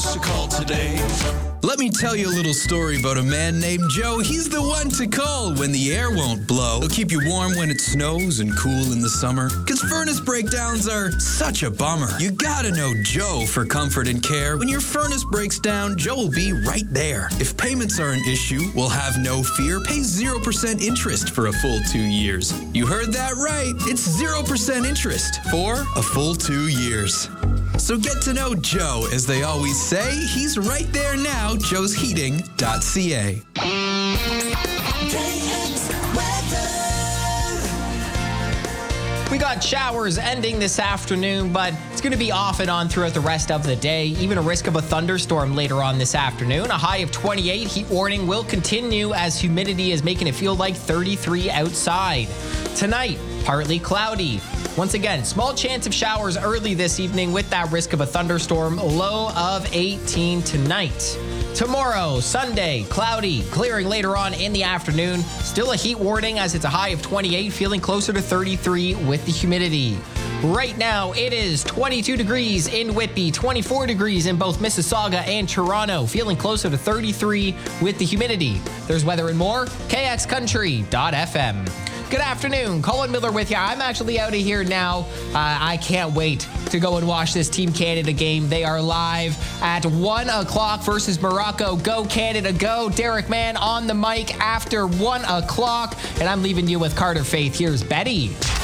to call today. Let me tell you a little story about a man named Joe. He's the one to call when the air won't blow. He'll keep you warm when it snows and cool in the summer. 'Cause furnace breakdowns are such a bummer. You gotta know Joe for comfort and care. When your furnace breaks down, Joe will be right there. If payments are an issue, we'll have no fear. Pay 0% interest for a full 2 years. You heard that right. It's 0% interest for a full 2 years. So get to know Joe. As they always say, he's right there now, joesheating.ca. We got showers ending this afternoon, but it's going to be off and on throughout the rest of the day. Even a risk of a thunderstorm later on this afternoon. A high of 28. Heat warning will continue as humidity is making it feel like 33 outside. Tonight, partly cloudy. Once again, small chance of showers early this evening with that risk of a thunderstorm. Low of 18 tonight. Tomorrow, Sunday, cloudy, clearing later on in the afternoon. Still a heat warning as it's a high of 28, feeling closer to 33 with the humidity. Right now, it is 22 degrees in Whitby, 24 degrees in both Mississauga and Toronto, feeling closer to 33 with the humidity. There's weather and more, kxcountry.fm. Good afternoon, Colin Miller with you. I'm actually out of here now. I can't wait to go and watch this Team Canada game. They are live at 1 o'clock versus Morocco. Go Canada, go. Derek Mann on the mic after 1 o'clock. And I'm leaving you with Carter Faith. Here's Betty.